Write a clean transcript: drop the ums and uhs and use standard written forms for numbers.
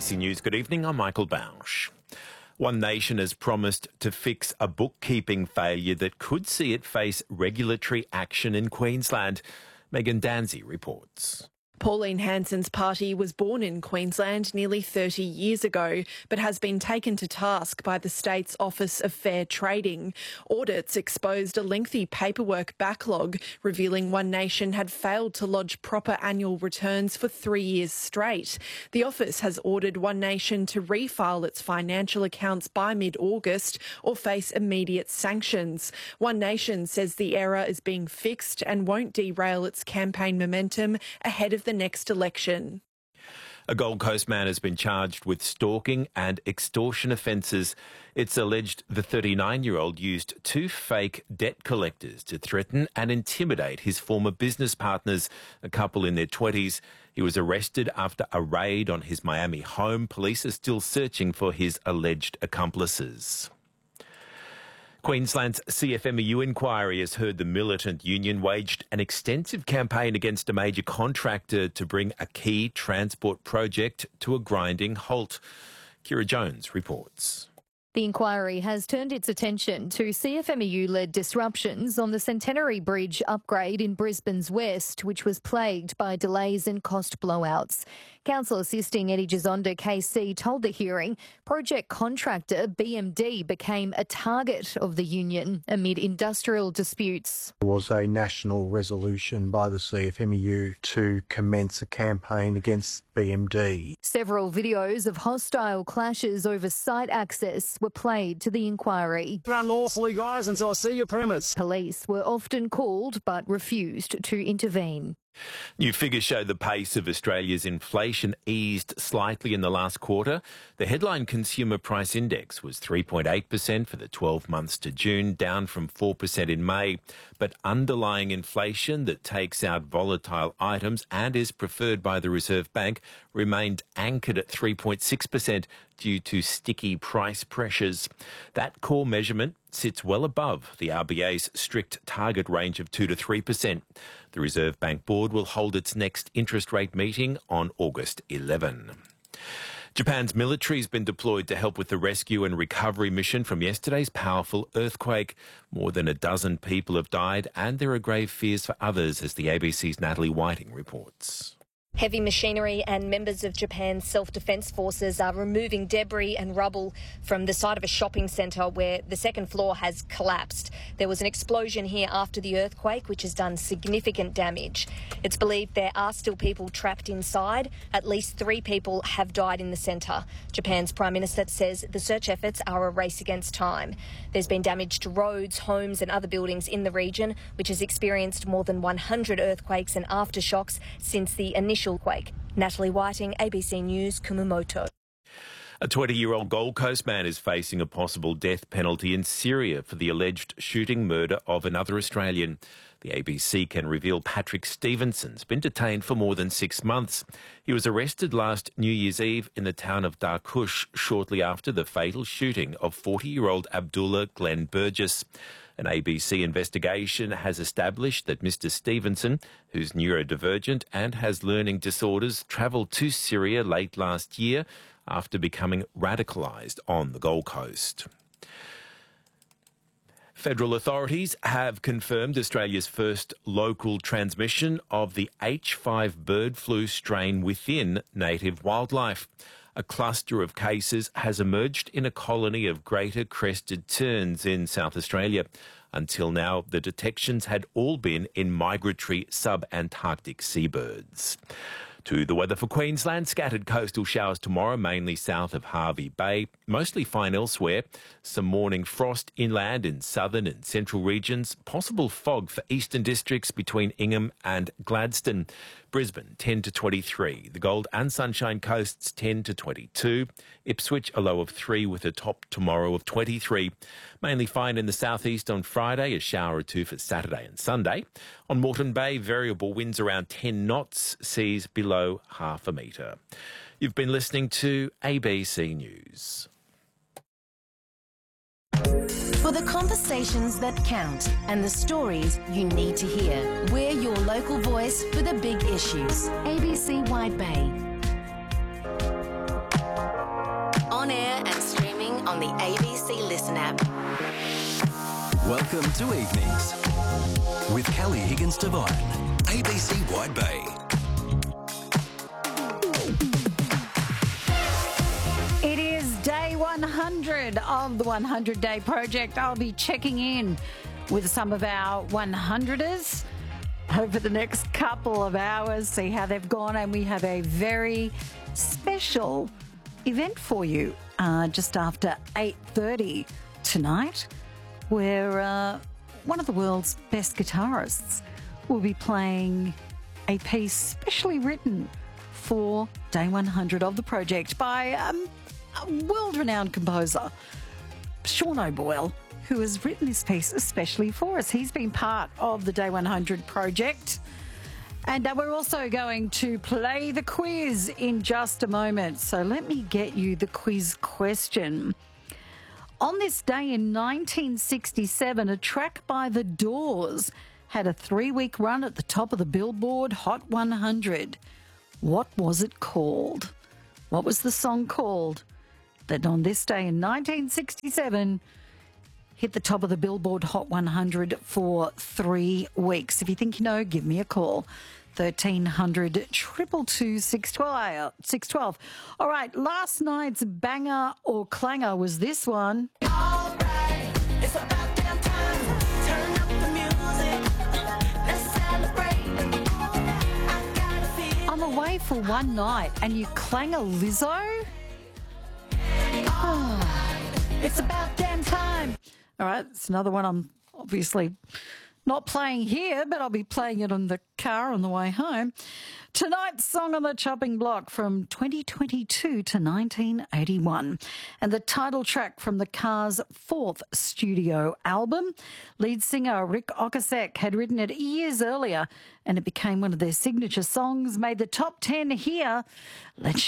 ABC News, good evening. I'm Michael Bausch. One Nation has promised to fix a bookkeeping failure that could see it face regulatory action in Queensland. Megan Danzy reports. Pauline Hanson's party was born in Queensland nearly 30 years ago, but has been taken to task by the state's Office of Fair Trading. Audits exposed a lengthy paperwork backlog, revealing One Nation had failed to lodge proper annual returns for 3 years straight. The office has ordered One Nation to refile its financial accounts by mid-August or face immediate sanctions. One Nation says the error is being fixed and won't derail its campaign momentum ahead of the next election. A Gold Coast man has been charged with stalking and extortion offences. It's alleged the 39-year-old used two fake debt collectors to threaten and intimidate his former business partners, a couple in their 20s. He was arrested after a raid on his Miami home. Police are still searching for his alleged accomplices. Queensland's CFMEU inquiry has heard the militant union waged an extensive campaign against a major contractor to bring a key transport project to a grinding halt. Kira Jones reports. The inquiry has turned its attention to CFMEU-led disruptions on the Centenary Bridge upgrade in Brisbane's west, which was plagued by delays and cost blowouts. Council assisting Eddie Gizonda KC told the hearing project contractor BMD became a target of the union amid industrial disputes. There was a national resolution by the CFMEU to commence a campaign against BMD. Several videos of hostile clashes over site access were played to the inquiry. Run lawfully, guys, until I see your permits. Police were often called but refused to intervene. New figures show the pace of Australia's inflation eased slightly in the last quarter. The headline consumer price index was 3.8% for the 12 months to June, down from 4% in May. But underlying inflation that takes out volatile items and is preferred by the Reserve Bank remained anchored at 3.6% due to sticky price pressures. That core measurement sits well above the RBA's strict target range of 2 to 3%. The Reserve Bank Board will hold its next interest rate meeting on August 11. Japan's military has been deployed to help with the rescue and recovery mission from yesterday's powerful earthquake. More than a dozen people have died and there are grave fears for others, as the ABC's Natalie Whiting reports. Heavy machinery and members of Japan's self-defence forces are removing debris and rubble from the side of a shopping centre where the second floor has collapsed. There was an explosion here after the earthquake, which has done significant damage. It's believed there are still people trapped inside. At least 3 people have died in the centre. Japan's Prime Minister says the search efforts are a race against time. There's been damage to roads, homes and other buildings in the region, which has experienced more than 100 earthquakes and aftershocks since the initial quake. Natalie Whiting, ABC News, Kumamoto. A 20-year-old Gold Coast man is facing a possible death penalty in Syria for the alleged shooting murder of another Australian. The ABC can reveal Patrick Stevenson's been detained for more than 6 months. He was arrested last New Year's Eve in the town of Darkush shortly after the fatal shooting of 40-year-old Abdullah Glenn Burgess. An ABC investigation has established that Mr Stevenson, who's neurodivergent and has learning disorders, travelled to Syria late last year after becoming radicalised on the Gold Coast. Federal authorities have confirmed Australia's first local transmission of the H5 bird flu strain within native wildlife. A cluster of cases has emerged in a colony of greater crested terns in South Australia. Until now, the detections had all been in migratory sub-Antarctic seabirds. To the weather for Queensland, scattered coastal showers tomorrow, mainly south of Hervey Bay, mostly fine elsewhere. Some morning frost inland in southern and central regions, possible fog for eastern districts between Ingham and Gladstone. Brisbane 10 to 23, the Gold and Sunshine Coasts 10 to 22, Ipswich a low of 3 with a top tomorrow of 23. Mainly fine in the southeast on Friday, a shower or 2 for Saturday and Sunday. On Moreton Bay, variable winds around 10 knots, seas below half a metre. You've been listening to ABC News. For the conversations that count and the stories you need to hear, we're your local voice for the big issues. ABC Wide Bay. Welcome to Evenings with Kelly Higgins Devine, ABC Wide Bay. It is day 100 of the 100-day project. I'll be checking in with some of our 100ers over the next couple of hours, see how they've gone, and we have a very special event for you just after 8:30 tonight, where one of the world's best guitarists will be playing a piece specially written for day 100 of the project by a world-renowned composer, Sean O'Boyle, who has written this piece especially for us. He's been part of the Day 100 project. And we're also going to play the quiz in just a moment. So let me get you the quiz question. On this day in 1967, a track by The Doors had a 3-week run at the top of the Billboard Hot 100. What was it called? What was the song called that on this day in 1967 hit the top of the Billboard Hot 100 for 3 weeks? If you think you know, give me a call. 1300 222 612. All right, last night's banger or clanger was this one. All right, it's about damn time. Turn up the music. Let's celebrate. I gotta feel. I'm away for one night and you clang a Lizzo? It's about damn time. All right, it's another one I'm obviously not playing here, but I'll be playing it in the car on the way home. Tonight's song on the chopping block from 2022 to 1981. And the title track from the Cars' 4th studio album. Lead singer Rick Ocasek had written it years earlier, and it became one of their signature songs, made the top 10 here. Let's